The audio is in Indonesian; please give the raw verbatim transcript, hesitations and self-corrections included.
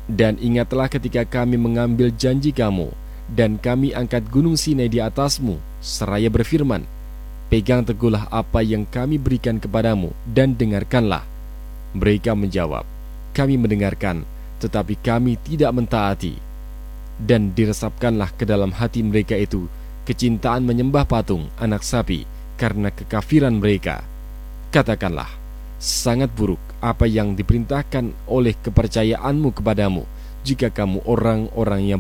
Dan ingatlah ketika kami mengambil janji kamu, dan kami angkat gunung Sinai di atasmu, seraya berfirman, pegang teguhlah apa yang kami berikan kepadamu, dan dengarkanlah. Mereka menjawab, kami mendengarkan, tetapi kami tidak mentaati. Dan diresapkanlah ke dalam hati mereka itu kecintaan menyembah patung anak sapi karena kekafiran mereka. Katakanlah, sangat buruk apa yang diperintahkan oleh kepercayaanmu kepadamu, jika kamu orang-orang yang